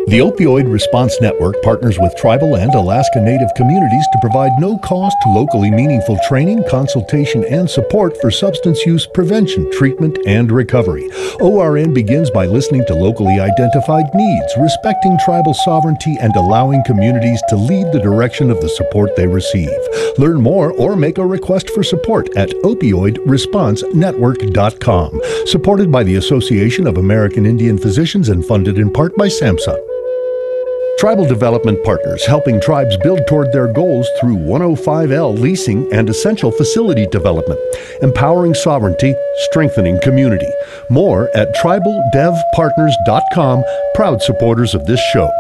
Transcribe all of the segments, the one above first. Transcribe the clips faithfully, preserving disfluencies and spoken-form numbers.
The Opioid Response Network partners with tribal and Alaska Native communities to provide no-cost, locally meaningful training, consultation, and support for substance use prevention, treatment, and recovery. O R N begins by listening to locally identified needs, respecting tribal sovereignty, and allowing communities to lead the direction of the support they receive. Learn more or make a request for support at opioid response network dot com. Supported by the Association of American Indian Physicians and funded in part by SAMHSA. Tribal Development Partners, helping tribes build toward their goals through one oh five L leasing and essential facility development, empowering sovereignty, strengthening community. More at tribal dev partners dot com, proud supporters of this show.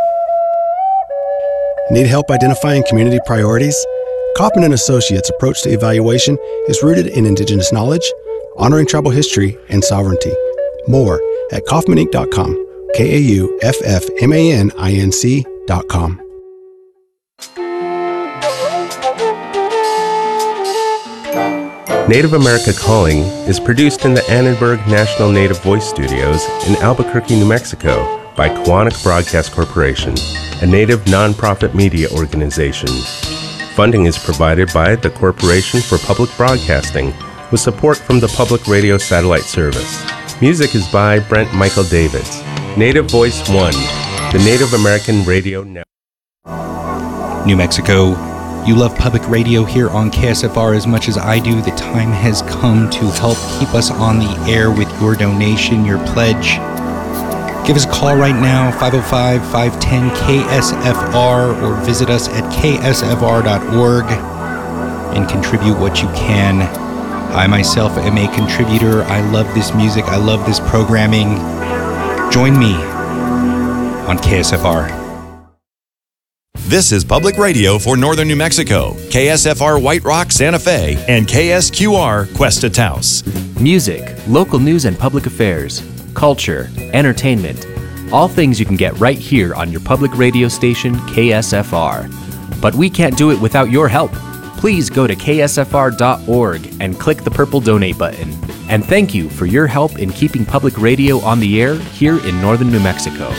Need help identifying community priorities? Kaufman and Associates' approach to evaluation is rooted in Indigenous knowledge, honoring tribal history, and sovereignty. More at kaufman inc dot com. K A U F F M A N I N C dot com. Native America Calling is produced in the Annenberg National Native Voice Studios in Albuquerque, New Mexico by Quantic Broadcast Corporation, a Native nonprofit media organization. Funding is provided by the Corporation for Public Broadcasting with support from the Public Radio Satellite Service. Music is by Brent Michael Davids. Native Voice One, the Native American Radio Network. New Mexico, you love public radio here on K S F R as much as I do. The time has come to help keep us on the air with your donation, your pledge. Give us a call right now, five oh five, five one zero, K S F R, or visit us at K S F R dot org and contribute what you can. I myself am a contributor. I love this music. I love this programming. Join me on K S F R. This is Public Radio for Northern New Mexico, K S F R White Rock, Santa Fe, and K S Q R Cuesta Taos. Music, local news and public affairs, culture, entertainment, all things you can get right here on your public radio station, K S F R. But we can't do it without your help. Please go to K S F R dot org and click the purple donate button. And thank you for your help in keeping public radio on the air here in Northern New Mexico.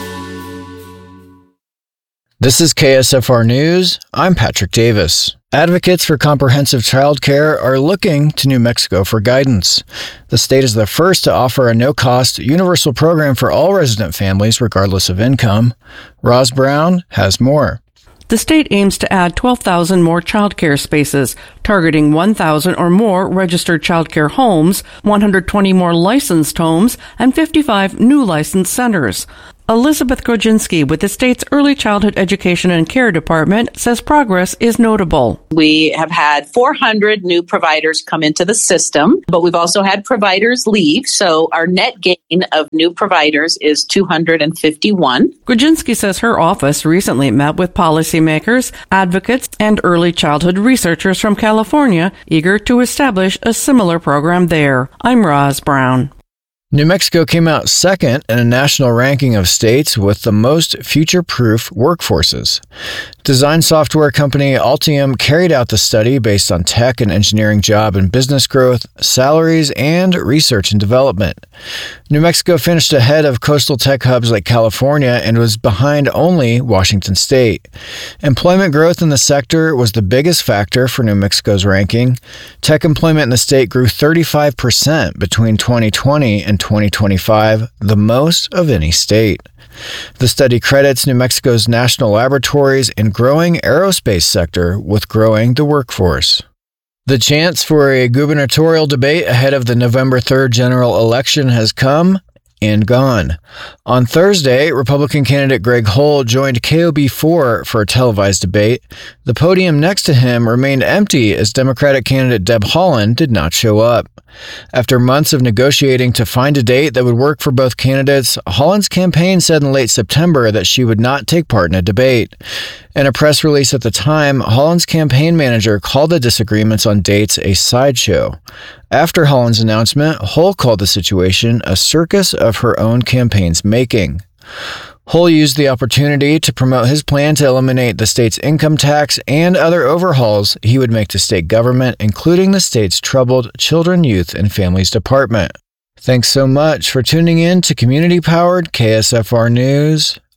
This is K S F R News. I'm Patrick Davis. Advocates for comprehensive child care are looking to New Mexico for guidance. The state is the first to offer a no-cost, universal program for all resident families regardless of income. Roz Brown has more. The state aims to add twelve thousand more child care spaces, targeting one thousand or more registered child care homes, one hundred twenty more licensed homes, and fifty-five new licensed centers. Elizabeth Grodzinsky with the state's Early Childhood Education and Care Department says progress is notable. We have had four hundred new providers come into the system, but we've also had providers leave. So our net gain of new providers is two hundred fifty-one. Grodzinsky says her office recently met with policymakers, advocates, and early childhood researchers from California, eager to establish a similar program there. I'm Roz Brown. New Mexico came out second in a national ranking of states with the most future-proof workforces. Design software company Altium carried out the study based on tech and engineering job and business growth, salaries, and research and development. New Mexico finished ahead of coastal tech hubs like California and was behind only Washington State. Employment growth in the sector was the biggest factor for New Mexico's ranking. Tech employment in the state grew thirty-five percent between twenty twenty and twenty twenty-five, the most of any state. The study credits New Mexico's national laboratories and growing aerospace sector with growing the workforce. The chance for a gubernatorial debate ahead of the November third general election has come and gone. On Thursday, Republican candidate Greg Hull joined K O B four for a televised debate. The podium next to him remained empty as Democratic candidate Deb Haaland did not show up. After months of negotiating to find a date that would work for both candidates, Haaland's campaign said in late September that she would not take part in a debate. In a press release at the time, Haaland's campaign manager called the disagreements on dates a sideshow. After Haaland's announcement, Hull called the situation a circus of her own campaign's making. Hull used the opportunity to promote his plan to eliminate the state's income tax and other overhauls he would make to state government, including the state's troubled Children, Youth, and Families Department. Thanks so much for tuning in to community-powered K S F R News.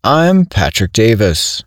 I'm Patrick Davis.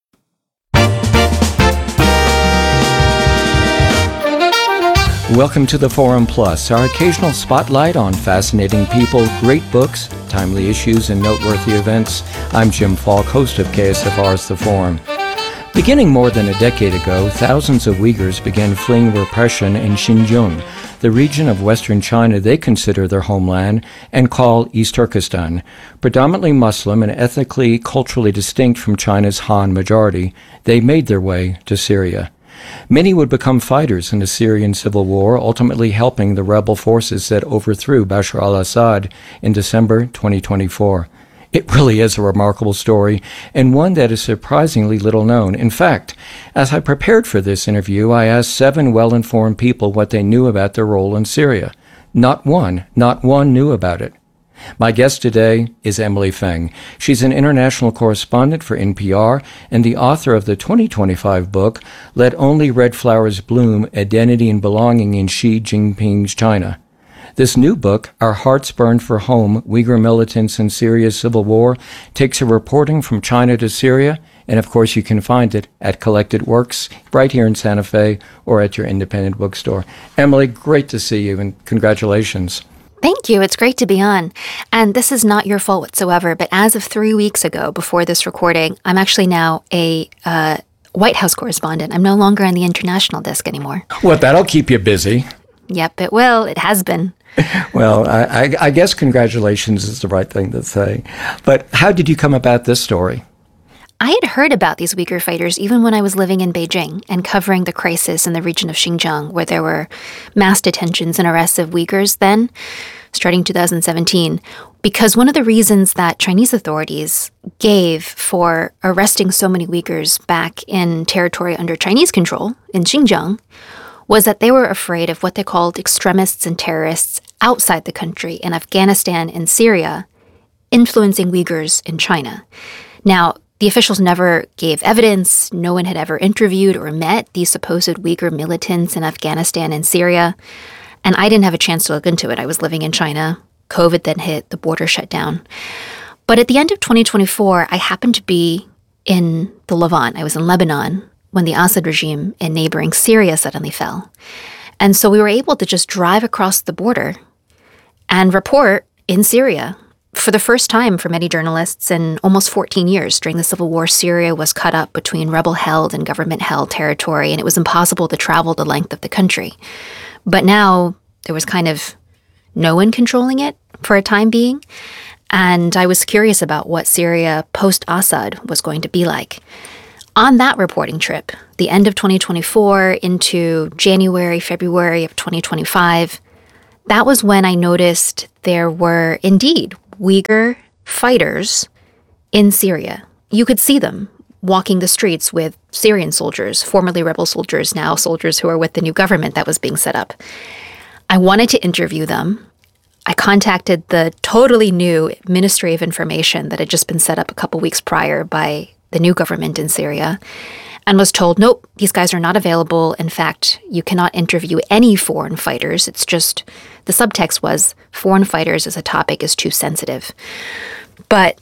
Welcome to the Forum Plus, our occasional spotlight on fascinating people, great books, timely issues, and noteworthy events. I'm Jim Falk, host of K S F R's The Forum. Beginning more than a decade ago, thousands of Uyghurs began fleeing repression in Xinjiang, the region of western China they consider their homeland and call East Turkestan. Predominantly Muslim and ethnically, culturally distinct from China's Han majority, they made their way to Syria. Many would become fighters in the Syrian civil war, ultimately helping the rebel forces that overthrew Bashar al-Assad in December twenty twenty-four. It really is a remarkable story, and one that is surprisingly little known. In fact, as I prepared for this interview, I asked seven well-informed people what they knew about their role in Syria. Not one, not one knew about it. My guest today is Emily Feng. She's an international correspondent for N P R and the author of the twenty twenty-five book, Let Only Red Flowers Bloom, Identity and Belonging in Xi Jinping's China. This new book, Our Hearts Burn for Home, Uyghur Militants in Syria's Civil War, takes a reporting from China to Syria, and of course you can find it at Collected Works right here in Santa Fe or at your independent bookstore. Emily, great to see you, and congratulations. Thank you. It's great to be on. And this is not your fault whatsoever, but as of three weeks ago, before this recording, I'm actually now a uh, White House correspondent. I'm no longer on the international desk anymore. Well, that'll keep you busy. Yep, it will. It has been. Well, I, I, I guess congratulations is the right thing to say. But how did you come about this story? I had heard about these Uyghur fighters even when I was living in Beijing and covering the crisis in the region of Xinjiang, where there were mass detentions and arrests of Uyghurs then, starting two thousand seventeen, because one of the reasons that Chinese authorities gave for arresting so many Uyghurs back in territory under Chinese control in Xinjiang was that they were afraid of what they called extremists and terrorists outside the country in Afghanistan and Syria influencing Uyghurs in China. Now, the officials never gave evidence. No one had ever interviewed or met these supposed Uyghur militants in Afghanistan and Syria. And I didn't have a chance to look into it. I was living in China. COVID then hit. The border shut down. But at the end of twenty twenty-four, I happened to be in the Levant. I was in Lebanon when the Assad regime in neighboring Syria suddenly fell. And so we were able to just drive across the border and report in Syria. For the first time for many journalists in almost fourteen years during the Civil War, Syria was cut up between rebel-held and government-held territory, and it was impossible to travel the length of the country. But now there was kind of no one controlling it for a time being, and I was curious about what Syria post-Assad was going to be like. On that reporting trip, the end of twenty twenty-four into January, February of twenty twenty-five, that was when I noticed there were indeed Uyghur fighters in Syria. You could see them walking the streets with Syrian soldiers, formerly rebel soldiers, now soldiers who are with the new government that was being set up. I wanted to interview them. I contacted the totally new Ministry of Information that had just been set up a couple weeks prior by the new government in Syria, and was told, nope, these guys are not available. In fact, you cannot interview any foreign fighters. It's just, the subtext was, foreign fighters as a topic is too sensitive. But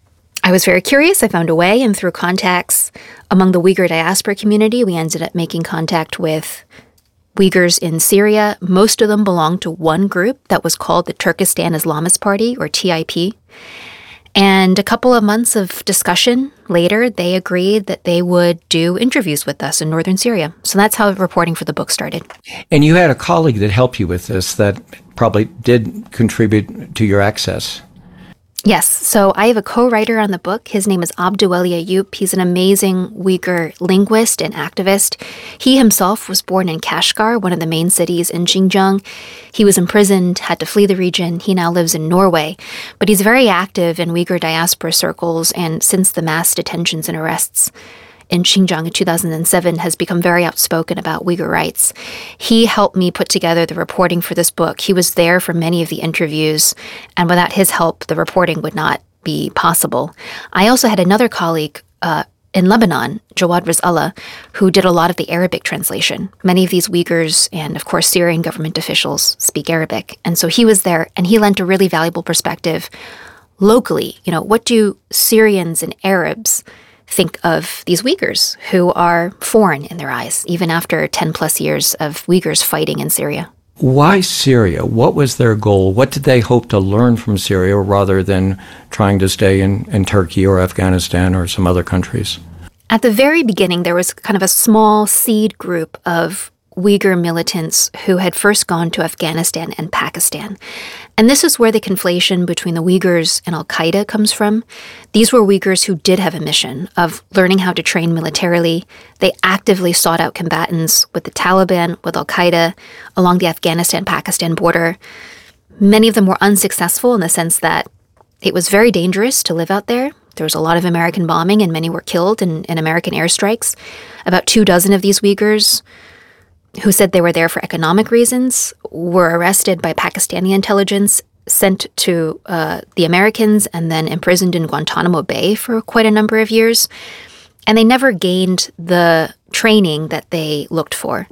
I was very curious. I found a way, and through contacts among the Uyghur diaspora community, we ended up making contact with Uyghurs in Syria. Most of them belonged to one group that was called the Turkestan Islamist Party, or T I P. And a couple of months of discussion later, they agreed that they would do interviews with us in northern Syria. So that's how reporting for the book started. And you had a colleague that helped you with this that probably did contribute to your access. Yes. So I have a co-writer on the book. His name is Abduweli Ayub. He's an amazing Uyghur linguist and activist. He himself was born in Kashgar, one of the main cities in Xinjiang. He was imprisoned, had to flee the region. He now lives in Norway. But he's very active in Uyghur diaspora circles, and since the mass detentions and arrests in Xinjiang in two thousand seven, has become very outspoken about Uyghur rights. He helped me put together the reporting for this book. He was there for many of the interviews, and without his help, the reporting would not be possible. I also had another colleague uh, in Lebanon, Jawad Rizallah, who did a lot of the Arabic translation. Many of these Uyghurs and, of course, Syrian government officials speak Arabic, and so he was there, and he lent a really valuable perspective locally, you know, what do Syrians and Arabs think of these Uyghurs who are foreign in their eyes, even after ten plus years of Uyghurs fighting in Syria? Why Syria? What was their goal? What did they hope to learn from Syria rather than trying to stay in, in Turkey or Afghanistan or some other countries? At the very beginning, there was kind of a small seed group of Uyghur militants who had first gone to Afghanistan and Pakistan. And this is where the conflation between the Uyghurs and al-Qaeda comes from. These were Uyghurs who did have a mission of learning how to train militarily. They actively sought out combatants with the Taliban, with al-Qaeda, along the Afghanistan-Pakistan border. Many of them were unsuccessful in the sense that it was very dangerous to live out there. There was a lot of American bombing, and many were killed in, in American airstrikes. About two dozen of these Uyghurs, who said they were there for economic reasons, were arrested by Pakistani intelligence, sent to uh, the Americans, and then imprisoned in Guantanamo Bay for quite a number of years. And they never gained the training that they looked for.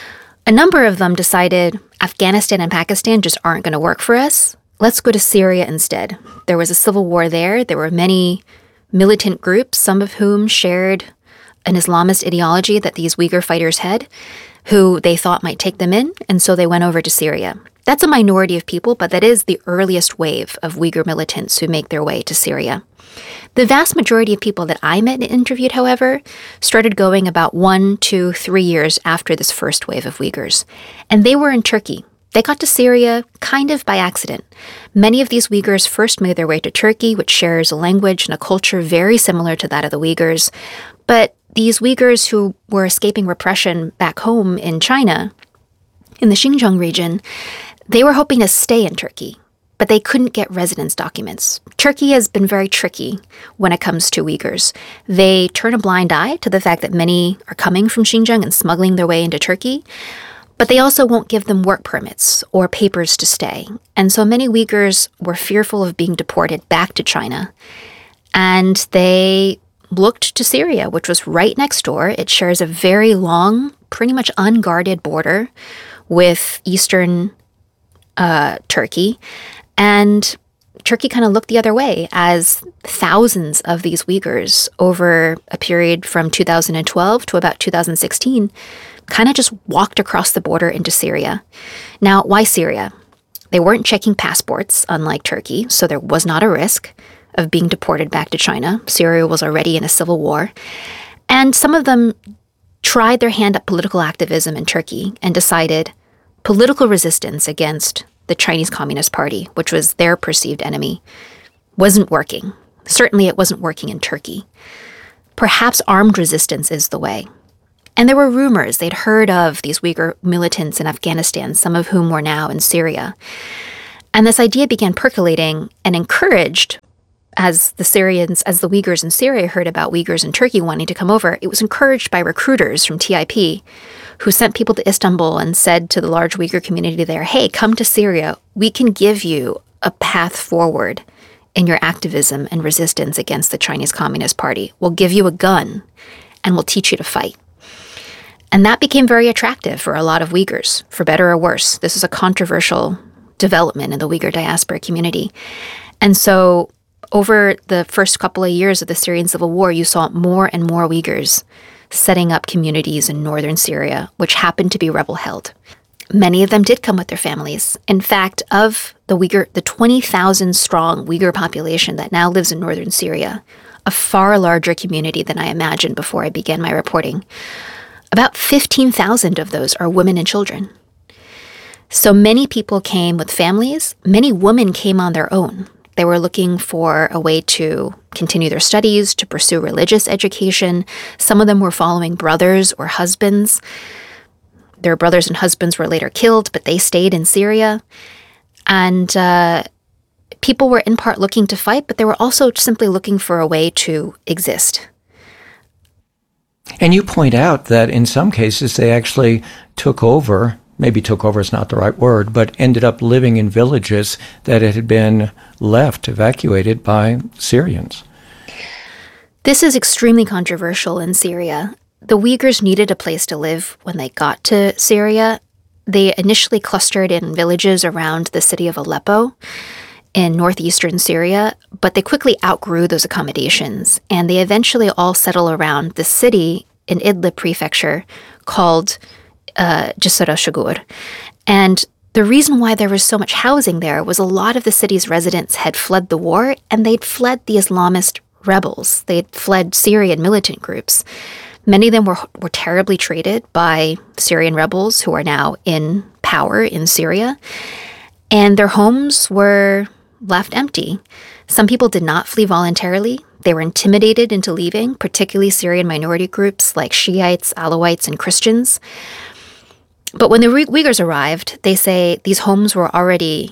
A number of them decided Afghanistan and Pakistan just aren't going to work for us. Let's go to Syria instead. There was a civil war there. There were many militant groups, some of whom shared an Islamist ideology that these Uyghur fighters had, who they thought might take them in, and so they went over to Syria. That's a minority of people, but that is the earliest wave of Uyghur militants who make their way to Syria. The vast majority of people that I met and interviewed, however, started going about one, two, three years after this first wave of Uyghurs. And they were in Turkey. They got to Syria kind of by accident. Many of these Uyghurs first made their way to Turkey, which shares a language and a culture very similar to that of the Uyghurs. But these Uyghurs who were escaping repression back home in China, in the Xinjiang region, they were hoping to stay in Turkey, but they couldn't get residence documents. Turkey has been very tricky when it comes to Uyghurs. They turn a blind eye to the fact that many are coming from Xinjiang and smuggling their way into Turkey, but they also won't give them work permits or papers to stay. And so many Uyghurs were fearful of being deported back to China, and they looked to Syria, which was right next door. It shares a very long, pretty much unguarded border with eastern uh, Turkey. And Turkey kind of looked the other way as thousands of these Uyghurs over a period from two thousand twelve to about two thousand sixteen kind of just walked across the border into Syria. Now, why Syria? They weren't checking passports, unlike Turkey, so there was not a risk of being deported back to China. Syria was already in a civil war. And some of them tried their hand at political activism in Turkey and decided political resistance against the Chinese Communist Party, which was their perceived enemy, wasn't working. Certainly it wasn't working in Turkey. Perhaps armed resistance is the way. And there were rumors they'd heard of these Uyghur militants in Afghanistan, some of whom were now in Syria. And this idea began percolating and encouraged, as the Syrians, as the Uyghurs in Syria heard about Uyghurs in Turkey wanting to come over, it was encouraged by recruiters from T I P who sent people to Istanbul and said to the large Uyghur community there, hey, come to Syria. We can give you a path forward in your activism and resistance against the Chinese Communist Party. We'll give you a gun and we'll teach you to fight. And that became very attractive for a lot of Uyghurs, for better or worse. This is a controversial development in the Uyghur diaspora community. And so over the first couple of years of the Syrian civil war, you saw more and more Uyghurs setting up communities in northern Syria, which happened to be rebel-held. Many of them did come with their families. In fact, of the Uyghur, the twenty thousand strong Uyghur population that now lives in northern Syria, a far larger community than I imagined before I began my reporting, about fifteen thousand of those are women and children. So many people came with families. Many women came on their own. They were looking for a way to continue their studies, to pursue religious education. Some of them were following brothers or husbands. Their brothers and husbands were later killed, but they stayed in Syria. And uh, people were in part looking to fight, but they were also simply looking for a way to exist. And you point out that in some cases they actually took over, maybe took over is not the right word, but ended up living in villages that had been left, evacuated by Syrians. This is extremely controversial in Syria. The Uyghurs needed a place to live when they got to Syria. They initially clustered in villages around the city of Aleppo. in northeastern Syria, but they quickly outgrew those accommodations, and they eventually all settle around the city in Idlib prefecture called uh, Jisr al-Shugur. And the reason why there was so much housing there was a lot of the city's residents had fled the war, and they'd fled the Islamist rebels. They'd fled Syrian militant groups. Many of them were, were terribly treated by Syrian rebels who are now in power in Syria, and their homes were left empty. Some people did not flee voluntarily. They were intimidated into leaving, particularly Syrian minority groups like Shiites, Alawites, and Christians. But when the Uyghurs arrived, they say these homes were already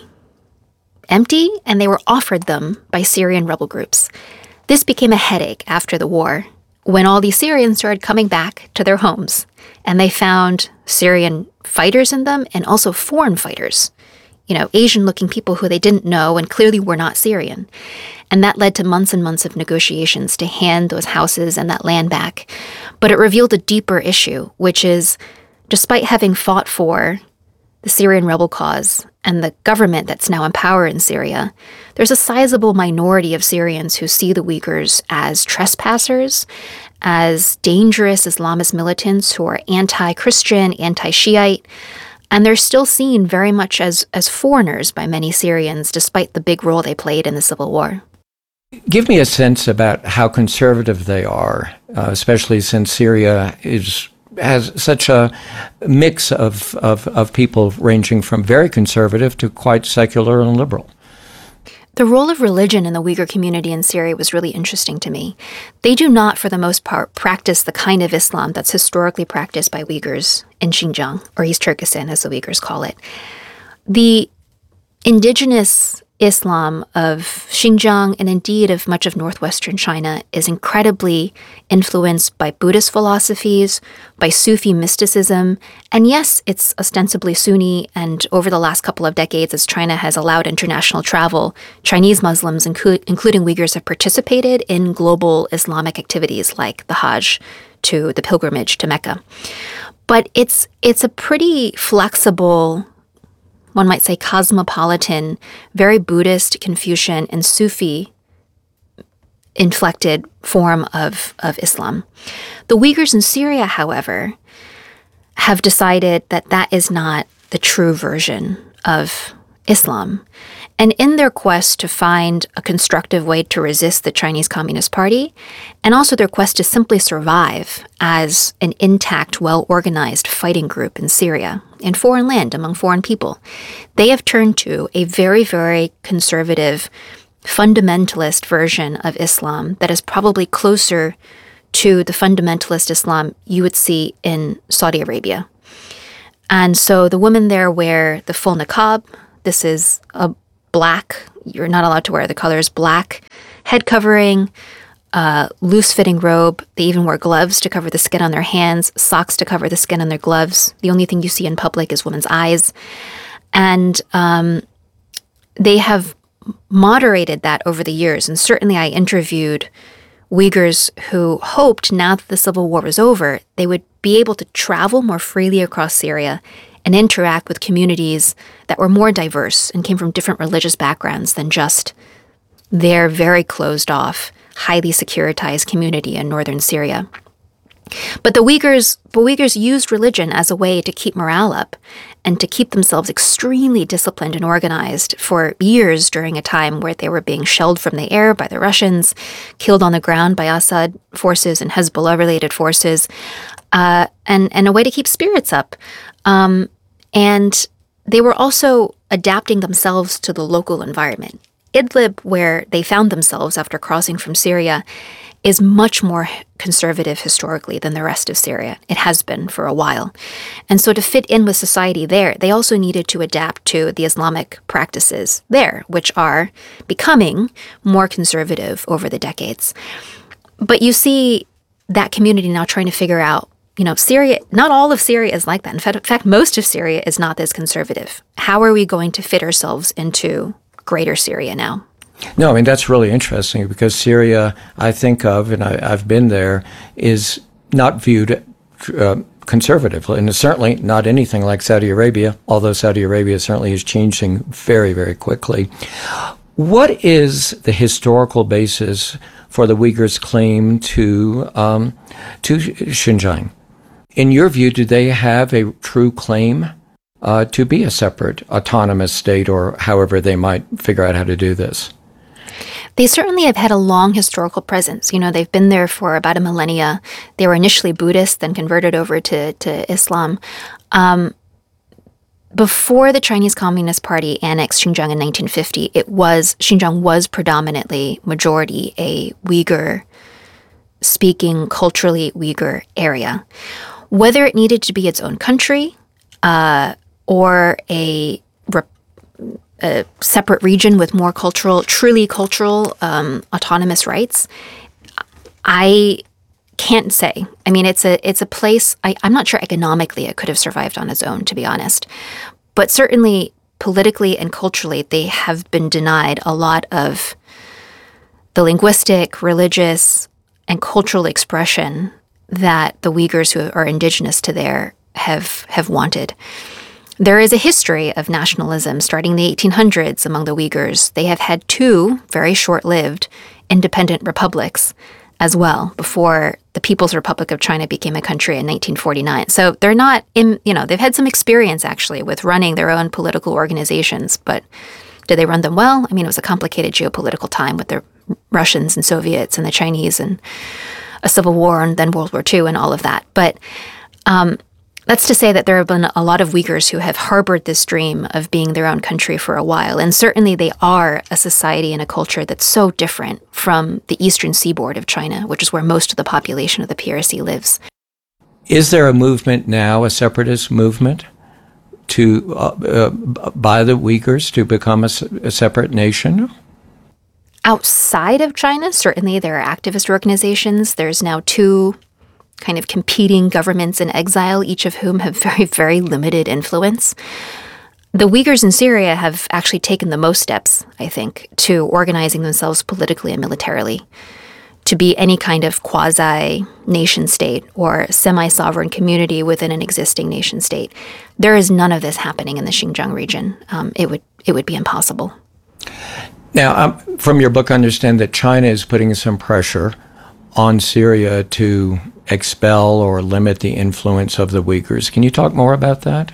empty and they were offered them by Syrian rebel groups. This became a headache after the war when all these Syrians started coming back to their homes, and they found Syrian fighters in them and also foreign fighters, you know, Asian-looking people who they didn't know and clearly were not Syrian. And that led to months and months of negotiations to hand those houses and that land back. But it revealed a deeper issue, which is, despite having fought for the Syrian rebel cause and the government that's now in power in Syria, there's a sizable minority of Syrians who see the Uyghurs as trespassers, as dangerous Islamist militants who are anti-Christian, anti-Shiite, and they're still seen very much as, as foreigners by many Syrians, despite the big role they played in the civil war. Give me a sense about how conservative they are, uh, especially since Syria is has such a mix of, of, of people ranging from very conservative to quite secular and liberal. The role of religion in the Uyghur community in Syria was really interesting to me. They do not, for the most part, practice the kind of Islam that's historically practiced by Uyghurs in Xinjiang, or East Turkestan, as the Uyghurs call it. The indigenous Islam of Xinjiang, and indeed of much of northwestern China, is incredibly influenced by Buddhist philosophies, by Sufi mysticism, and yes, it's ostensibly Sunni, and over the last couple of decades, as China has allowed international travel, Chinese Muslims, inclu- including Uyghurs, have participated in global Islamic activities like the Hajj, to the pilgrimage to Mecca. But it's it's a pretty flexible, one might say cosmopolitan, very Buddhist, Confucian, and Sufi inflected form of, of Islam. The Uyghurs in Syria, however, have decided that that is not the true version of Islam. And in their quest to find a constructive way to resist the Chinese Communist Party, and also their quest to simply survive as an intact, well-organized fighting group in Syria, in foreign land, among foreign people, they have turned to a very, very conservative, fundamentalist version of Islam that is probably closer to the fundamentalist Islam you would see in Saudi Arabia. And so the women there wear the full niqab. This is a black, you're not allowed to wear the colors black, head covering, uh, loose-fitting robe. They even wear gloves to cover the skin on their hands, socks to cover the skin on their gloves. The only thing you see in public is women's eyes. And um, they have moderated that over the years. And certainly I interviewed Uyghurs who hoped, now that the civil war was over, they would be able to travel more freely across Syria and interact with communities that were more diverse and came from different religious backgrounds than just their very closed-off, highly securitized community in northern Syria. But the Uyghurs, the Uyghurs used religion as a way to keep morale up and to keep themselves extremely disciplined and organized for years during a time where they were being shelled from the air by the Russians, killed on the ground by Assad forces and Hezbollah-related forces, uh, and, and a way to keep spirits up. Um, and they were also adapting themselves to the local environment. Idlib, where they found themselves after crossing from Syria, is much more conservative historically than the rest of Syria. It has been for a while. And so to fit in with society there, they also needed to adapt to the Islamic practices there, which are becoming more conservative over the decades. But you see that community now trying to figure out, you know, Syria, not all of Syria is like that. In fact, in fact, most of Syria is not this conservative. How are we going to fit ourselves into greater Syria now? No, I mean, that's really interesting because Syria, I think of, and I, I've been there, is not viewed uh, conservatively, and it's certainly not anything like Saudi Arabia, although Saudi Arabia certainly is changing very, very quickly. What is the historical basis for the Uyghurs' claim to um, to Xinjiang? In your view, do they have a true claim uh, to be a separate, autonomous state, or however they might figure out how to do this? They certainly have had a long historical presence. You know, they've been there for about a millennia. They were initially Buddhist, then converted over to, to Islam. Um, before the Chinese Communist Party annexed Xinjiang in nineteen fifty, it was Xinjiang was predominantly majority a Uyghur-speaking, culturally Uyghur area. Whether it needed to be its own country uh, or a a separate region with more cultural, truly cultural, um, autonomous rights, I can't say. I mean, it's a it's a place, I, I'm not sure economically it could have survived on its own, to be honest. But certainly politically and culturally, they have been denied a lot of the linguistic, religious, and cultural expression that the Uyghurs who are indigenous to there have have wanted. There is a history of nationalism starting in the eighteen hundreds among the Uyghurs. They have had two very short-lived independent republics as well before the People's Republic of China became a country in nineteen forty-nine. So they're not in, you know, they've had some experience actually with running their own political organizations, but did they run them well? I mean, it was a complicated geopolitical time with the Russians and Soviets and the Chinese and a civil war and then World War Two and all of that. But um, that's to say that there have been a lot of Uyghurs who have harbored this dream of being their own country for a while. And certainly they are a society and a culture that's so different from the eastern seaboard of China, which is where most of the population of the P R C lives. Is there a movement now, a separatist movement, to uh, uh, by the Uyghurs to become a, a separate nation? Outside of China, certainly there are activist organizations. There's now two kind of competing governments in exile, each of whom have very, very limited influence. The Uyghurs in Syria have actually taken the most steps, I think, to organizing themselves politically and militarily, to be any kind of quasi-nation state or semi-sovereign community within an existing nation state. There is none of this happening in the Xinjiang region. Um, it would it would be impossible. Now, um, from your book, I understand that China is putting some pressure on Syria to expel or limit the influence of the Uyghurs. Can you talk more about that?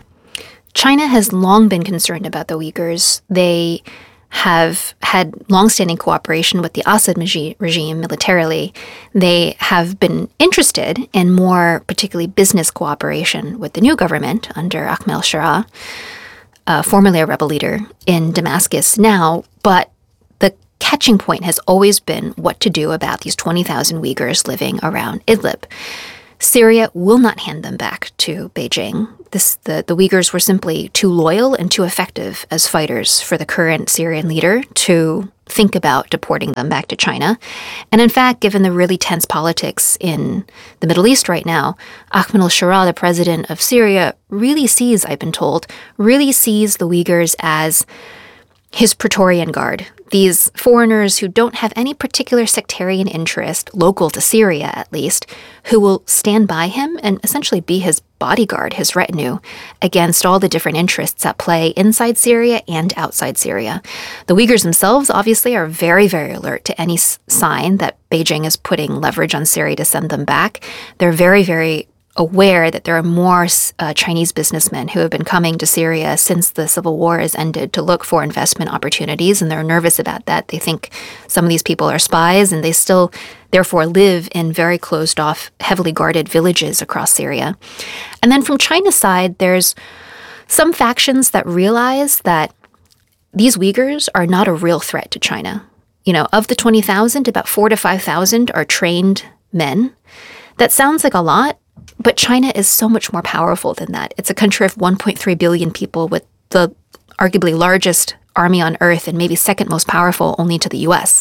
China has long been concerned about the Uyghurs. They have had longstanding cooperation with the Assad regime militarily. They have been interested in more particularly business cooperation with the new government under Ahmed al-Sharaa, uh, formerly a rebel leader in Damascus now, but the catching point has always been what to do about these twenty thousand Uyghurs living around Idlib. Syria will not hand them back to Beijing. This, the, the Uyghurs were simply too loyal and too effective as fighters for the current Syrian leader to think about deporting them back to China. And in fact, given the really tense politics in the Middle East right now, Ahmed al-Sharaa, the president of Syria, really sees, I've been told, really sees the Uyghurs as his Praetorian Guard. These foreigners who don't have any particular sectarian interest, local to Syria at least, who will stand by him and essentially be his bodyguard, his retinue, against all the different interests at play inside Syria and outside Syria. The Uyghurs themselves, obviously, are very, very alert to any s- sign that Beijing is putting leverage on Syria to send them back. They're very, very aware that there are more uh, Chinese businessmen who have been coming to Syria since the civil war has ended to look for investment opportunities, and they're nervous about that. They think some of these people are spies, and they still, therefore, live in very closed-off, heavily guarded villages across Syria. And then from China's side, there's some factions that realize that these Uyghurs are not a real threat to China. You know, of the twenty thousand, about four to five thousand are trained men. That sounds like a lot, but China is so much more powerful than that. It's a country of one point three billion people with the arguably largest army on earth and maybe second most powerful only to the U S.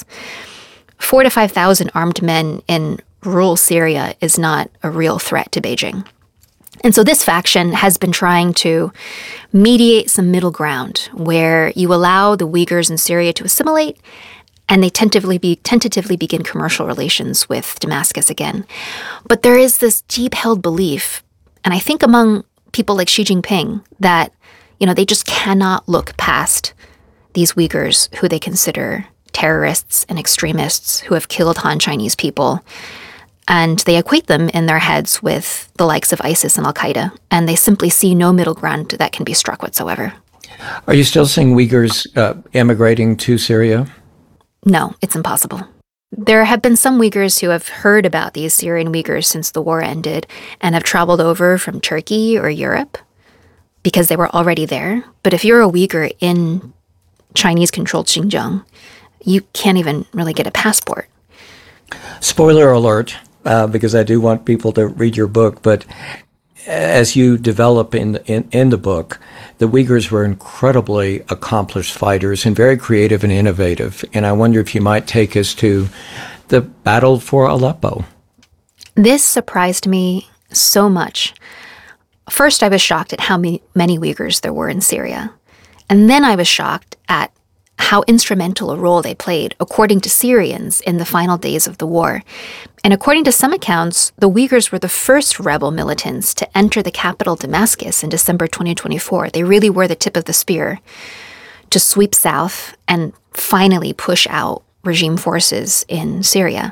Four to five thousand armed men in rural Syria is not a real threat to Beijing. And so this faction has been trying to mediate some middle ground where you allow the Uyghurs in Syria to assimilate and they tentatively be, tentatively begin commercial relations with Damascus again. But there is this deep-held belief, and I think among people like Xi Jinping, that, you know, they just cannot look past these Uyghurs, who they consider terrorists and extremists who have killed Han Chinese people, and they equate them in their heads with the likes of ISIS and Al-Qaeda, and they simply see no middle ground that can be struck whatsoever. Are you still seeing Uyghurs uh, emigrating to Syria? No, it's impossible. There have been some Uyghurs who have heard about these Syrian Uyghurs since the war ended and have traveled over from Turkey or Europe because they were already there. But if you're a Uyghur in Chinese-controlled Xinjiang, you can't even really get a passport. Spoiler alert, uh, because I do want people to read your book, but as you develop in, in in the book, the Uyghurs were incredibly accomplished fighters and very creative and innovative. And I wonder if you might take us to the battle for Aleppo. This surprised me so much. First, I was shocked at how many, many Uyghurs there were in Syria. And then I was shocked at how instrumental a role they played, according to Syrians, in the final days of the war. And according to some accounts, the Uyghurs were the first rebel militants to enter the capital Damascus in December twenty twenty-four. They really were the tip of the spear to sweep south and finally push out regime forces in Syria.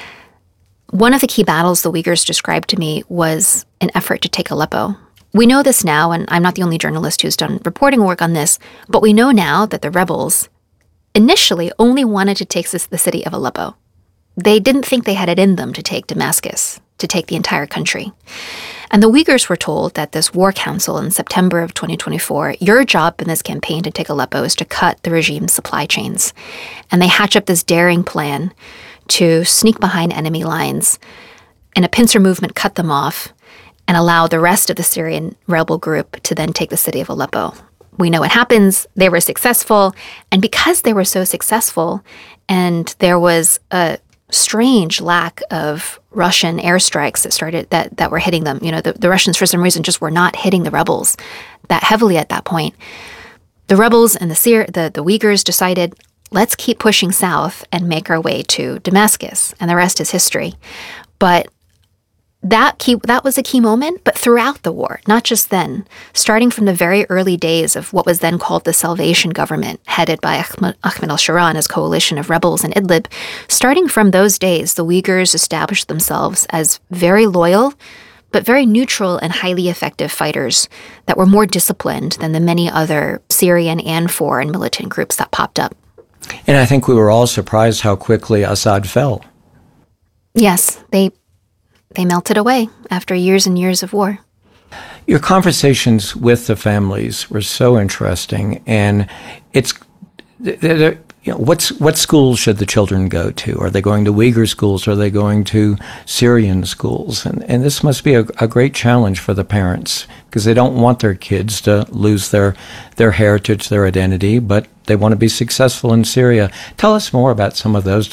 One of the key battles the Uyghurs described to me was an effort to take Aleppo. We know this now, and I'm not the only journalist who's done reporting work on this, but we know now that the rebels initially only wanted to take the city of Aleppo. They didn't think they had it in them to take Damascus, to take the entire country. And the Uyghurs were told that this war council in September of twenty twenty-four, your job in this campaign to take Aleppo is to cut the regime's supply chains. And they hatch up this daring plan to sneak behind enemy lines, in a pincer movement cut them off, and allow the rest of the Syrian rebel group to then take the city of Aleppo. We know what happens. They were successful. And because they were so successful, and there was a strange lack of Russian airstrikes that started that, that were hitting them, you know, the, the Russians, for some reason, just were not hitting the rebels that heavily at that point. The rebels and the, Syr- the, the Uyghurs decided, let's keep pushing south and make our way to Damascus. And the rest is history. But That key that was a key moment, but throughout the war, not just then, starting from the very early days of what was then called the Salvation Government, headed by Ahmed, Ahmed al-Shara and his coalition of rebels in Idlib, starting from those days, the Uyghurs established themselves as very loyal, but very neutral and highly effective fighters that were more disciplined than the many other Syrian and foreign militant groups that popped up. And I think we were all surprised how quickly Assad fell. Yes, they They melted away after years and years of war. Your conversations with the families were so interesting, and it's they're, they're, you know, what's what schools should the children go to? Are they going to Uyghur schools? Are they going to Syrian schools? And and this must be a, a great challenge for the parents, because they don't want their kids to lose their their heritage, their identity, but they want to be successful in Syria. Tell us more about some of those